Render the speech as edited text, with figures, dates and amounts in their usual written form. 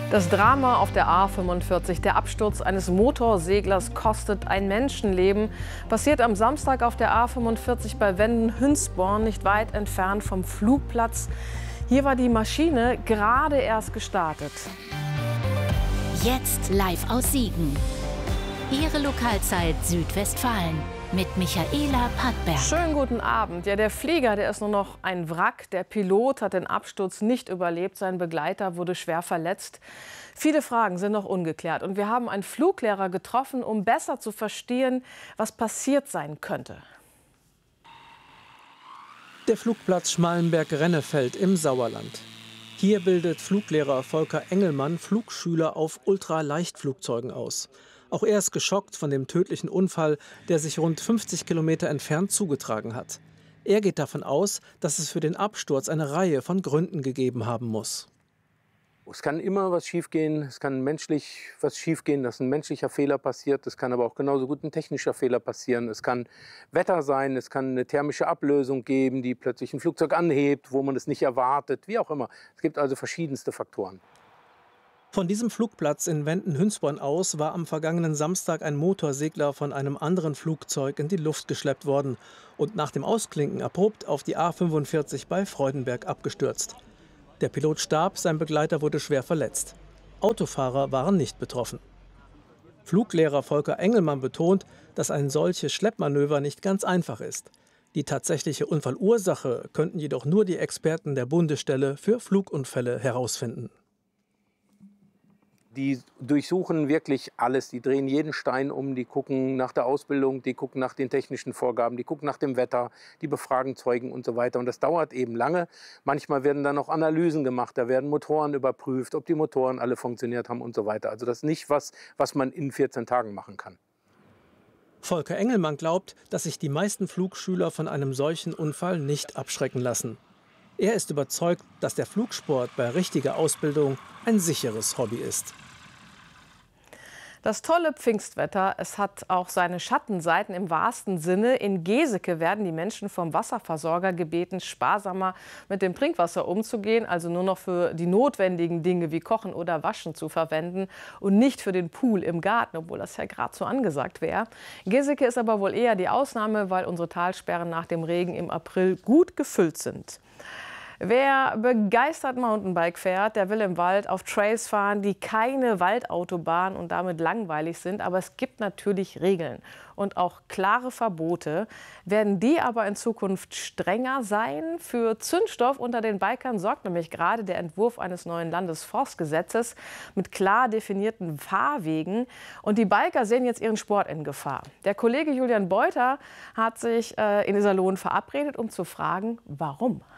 Das Drama auf der A45, der Absturz eines Motorseglers kostet ein Menschenleben, passiert am Samstag auf der A45 bei Wenden-Hünsborn, nicht weit entfernt vom Flugplatz. Hier war die Maschine gerade erst gestartet. Jetzt live aus Siegen. Ihre Lokalzeit Südwestfalen mit Michaela Pattberg. Schönen guten Abend. Ja, der Flieger, der ist nur noch ein Wrack. Der Pilot hat den Absturz nicht überlebt. Sein Begleiter wurde schwer verletzt. Viele Fragen sind noch ungeklärt. Und wir haben einen Fluglehrer getroffen, um besser zu verstehen, was passiert sein könnte. Der Flugplatz Schmallenberg-Rennefeld im Sauerland. Hier bildet Fluglehrer Volker Engelmann Flugschüler auf Ultraleichtflugzeugen aus. Auch er ist geschockt von dem tödlichen Unfall, der sich rund 50 Kilometer entfernt zugetragen hat. Er geht davon aus, dass es für den Absturz eine Reihe von Gründen gegeben haben muss. Es kann immer was schiefgehen, es kann menschlich was schiefgehen, dass ein menschlicher Fehler passiert. Es kann aber auch genauso gut ein technischer Fehler passieren. Es kann Wetter sein, es kann eine thermische Ablösung geben, die plötzlich ein Flugzeug anhebt, wo man es nicht erwartet, wie auch immer. Es gibt also verschiedenste Faktoren. Von diesem Flugplatz in Wenden-Hünsborn aus war am vergangenen Samstag ein Motorsegler von einem anderen Flugzeug in die Luft geschleppt worden und nach dem Ausklinken abrupt auf die A45 bei Freudenberg abgestürzt. Der Pilot starb, sein Begleiter wurde schwer verletzt. Autofahrer waren nicht betroffen. Fluglehrer Volker Engelmann betont, dass ein solches Schleppmanöver nicht ganz einfach ist. Die tatsächliche Unfallursache könnten jedoch nur die Experten der Bundesstelle für Flugunfälle herausfinden. Die durchsuchen wirklich alles, die drehen jeden Stein um, die gucken nach der Ausbildung, die gucken nach den technischen Vorgaben, die gucken nach dem Wetter, die befragen Zeugen und so weiter. Und das dauert eben lange. Manchmal werden dann noch Analysen gemacht, da werden Motoren überprüft, ob die Motoren alle funktioniert haben und so weiter. Also das ist nicht was man in 14 Tagen machen kann. Volker Engelmann glaubt, dass sich die meisten Flugschüler von einem solchen Unfall nicht abschrecken lassen. Er ist überzeugt, dass der Flugsport bei richtiger Ausbildung ein sicheres Hobby ist. Das tolle Pfingstwetter, es hat auch seine Schattenseiten im wahrsten Sinne. In Geseke werden die Menschen vom Wasserversorger gebeten, sparsamer mit dem Trinkwasser umzugehen, also nur noch für die notwendigen Dinge wie Kochen oder Waschen zu verwenden und nicht für den Pool im Garten, obwohl das ja gerade so angesagt wäre. Geseke ist aber wohl eher die Ausnahme, weil unsere Talsperren nach dem Regen im April gut gefüllt sind. Wer begeistert Mountainbike fährt, der will im Wald auf Trails fahren, die keine Waldautobahn und damit langweilig sind. Aber es gibt natürlich Regeln und auch klare Verbote. Werden die aber in Zukunft strenger sein? Für Zündstoff unter den Bikern sorgt nämlich gerade der Entwurf eines neuen Landesforstgesetzes mit klar definierten Fahrwegen. Und die Biker sehen jetzt ihren Sport in Gefahr. Der Kollege Julian Beuter hat sich in Iserlohn verabredet, um zu fragen, warum.